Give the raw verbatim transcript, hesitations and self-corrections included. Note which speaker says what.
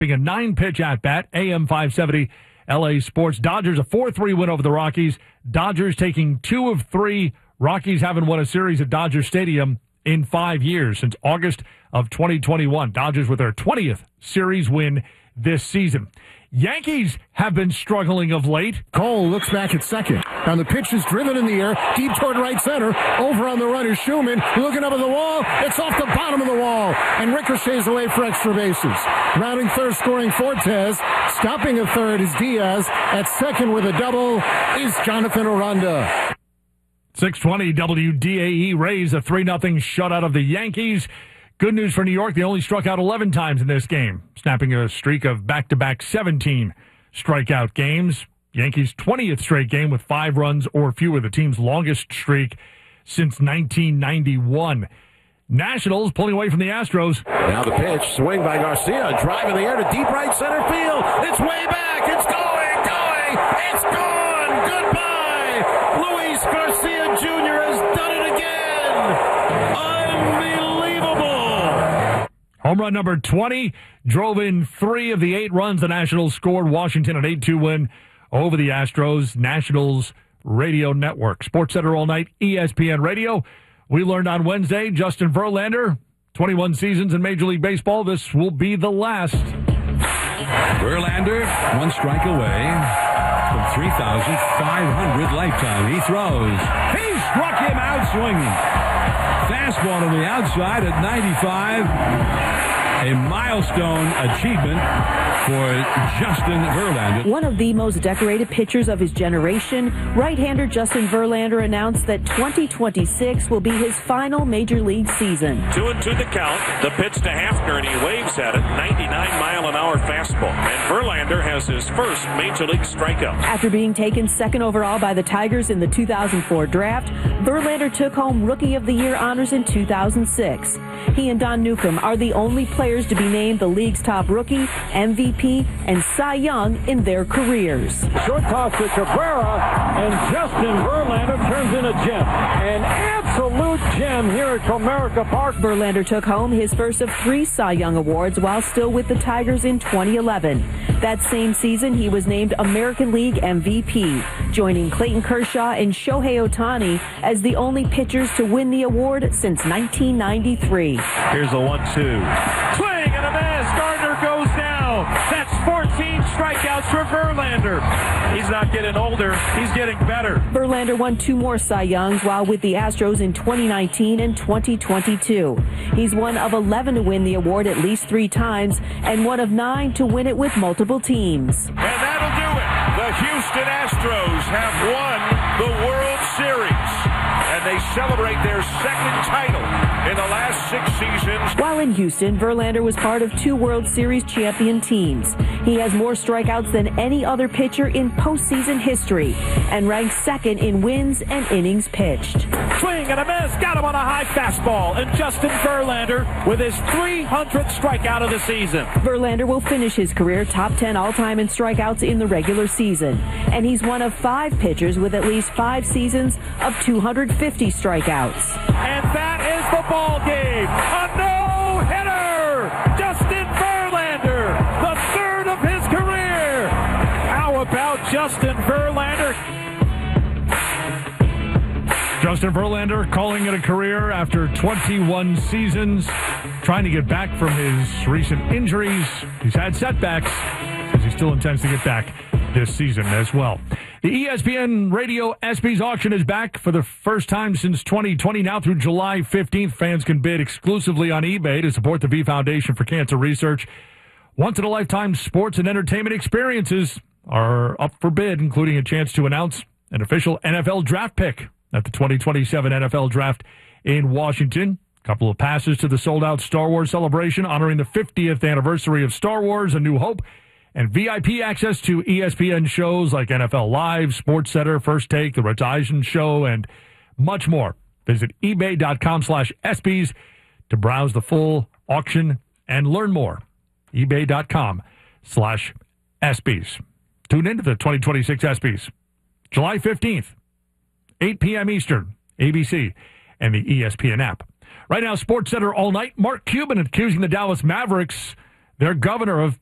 Speaker 1: A nine-pitch at-bat, A M five seventy, L A Sports. Dodgers a four three win over the Rockies. Dodgers taking two of three. Rockies haven't won a series at Dodger Stadium in five years, since August of twenty twenty-one. Dodgers with their twentieth series win this season. Yankees have been struggling of late.
Speaker 2: Cole looks back at second. And the pitch is driven in the air, deep toward right center. Over on the run is Schumann, looking up at the wall. It's off the bottom of the wall, and ricochets away for extra bases. Rounding third, scoring Fortes. Stopping at third is Diaz. At second with a double is Jonathan Aranda.
Speaker 1: six twenty W D A E Rays a three nothing shutout of the Yankees. Good news for New York, they only struck out eleven times in this game, snapping a streak of back-to-back seventeen strikeout games. Yankees' twentieth straight game with five runs or fewer, the team's longest streak since nineteen ninety-one. Nationals pulling away from the Astros.
Speaker 3: Now the pitch, swing by Garcia, drive in the air to deep right center field. It's way back, it's going, going, it's gone, goodbye. Luis Garcia Junior has done it again. Unbelievable.
Speaker 1: Home run number twenty drove in three of the eight runs the Nationals scored. Washington an eight two win over the Astros. Nationals Radio Network. SportsCenter all night, E S P N Radio. We learned on Wednesday, Justin Verlander, twenty-one seasons in Major League Baseball. This will be the last.
Speaker 4: Verlander, one strike away from three thousand five hundred lifetime. He throws. He struck him out swinging. Fastball to the outside at ninety-five. A milestone achievement for Justin Verlander.
Speaker 5: One of the most decorated pitchers of his generation, right-hander Justin Verlander announced that twenty twenty-six will be his final Major League season.
Speaker 6: Two and two the count. The pitch to Hafner, and he waves at it. ninety-nine mile an hour fastball. And Verlander has his first Major League strikeout.
Speaker 5: After being taken second overall by the Tigers in the two thousand four draft, Verlander took home Rookie of the Year honors in two thousand six. He and Don Newcomb are the only players to be named the league's top rookie, M V P, and Cy Young in their careers.
Speaker 7: Short toss to Cabrera, and Justin Verlander turns in a gem. An absolute gem here at Comerica Park.
Speaker 5: Verlander took home his first of three Cy Young awards while still with the Tigers in twenty eleven. That same season, he was named American League M V P, joining Clayton Kershaw and Shohei Ohtani as the only pitchers to win the award since nineteen ninety-three.
Speaker 6: Here's the one two. Swing and a miss. Gardner goes down. That's fourteen strikeouts for Verlander. He's not getting older. He's getting better.
Speaker 5: Verlander won two more Cy Youngs while with the Astros in twenty nineteen and twenty twenty-two. He's one of eleven to win the award at least three times and one of nine to win it with multiple teams.
Speaker 6: And that'll do it. The Houston Astros have won the World Series. And they celebrate their second title in the last six seasons.
Speaker 5: While in Houston, Verlander was part of two World Series champion teams. He has more strikeouts than any other pitcher in postseason history and ranks second in wins and innings pitched.
Speaker 6: Swing and a miss. Got him on a high fastball. And Justin Verlander with his three hundredth strikeout of the season.
Speaker 5: Verlander will finish his career top ten all-time in strikeouts in the regular season. And he's one of five pitchers with at least five seasons of two hundred fifty strikeouts.
Speaker 6: And that is the ball game. A no-hitter. Justin Verlander, the third of his career. How about Justin Verlander?
Speaker 1: Justin Verlander calling it a career after twenty-one seasons, trying to get back from his recent injuries. He's had setbacks, because he still intends to get back this season as well. The E S P N Radio ESPYs auction is back for the first time since twenty twenty. Now through July fifteenth, fans can bid exclusively on eBay to support the V Foundation for Cancer Research. Once-in-a-lifetime sports and entertainment experiences are up for bid, including a chance to announce an official N F L draft pick at the twenty twenty-seven N F L Draft in Washington. A couple of passes to the sold-out Star Wars celebration honoring the fiftieth anniversary of Star Wars: A New Hope, and V I P access to E S P N shows like N F L Live, SportsCenter, First Take, The Rich Eisen Show, and much more. Visit ebay.com slash ESPYs to browse the full auction and learn more. ebay.com slash ESPYs. Tune into the twenty twenty-six ESPYs. July fifteenth, eight p.m. Eastern, A B C, and the E S P N app. Right now, SportsCenter all night. Mark Cuban accusing the Dallas Mavericks, their governor, of